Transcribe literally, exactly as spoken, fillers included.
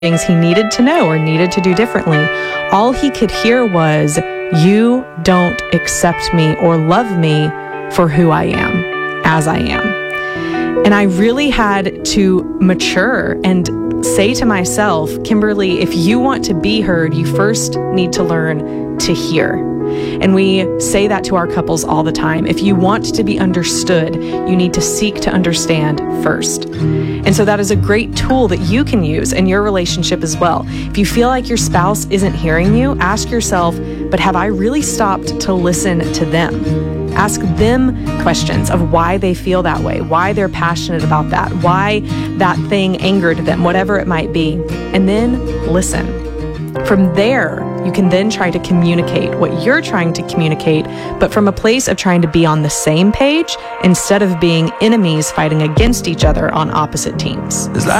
things he needed to know or needed to do differently. All he could hear was, "You don't accept me or love me for who I am, as I am." And I really had to mature and say to myself, Kimberly, if you want to be heard, you first need to learn to hear. And we say that to our couples all the time. If you want to be understood, you need to seek to understand first. And so that is a great tool that you can use in your relationship as well. If you feel like your spouse isn't hearing you, ask yourself, but have I really stopped to listen to them? Ask them questions of why they feel that way, why they're passionate about that, why that thing angered them, whatever it might be, and then listen. From there, you can then try to communicate what you're trying to communicate, but from a place of trying to be on the same page instead of being enemies fighting against each other on opposite teams.